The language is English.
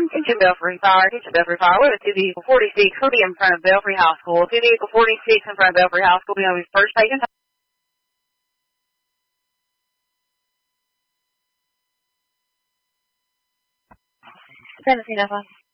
Attention Belfry Fire, attention Belfry Fire. We have a 2 vehicle 46 will be in front of Belfry High School. 2 vehicle 46 in front of Belfry High School will be on his first patient. 1705.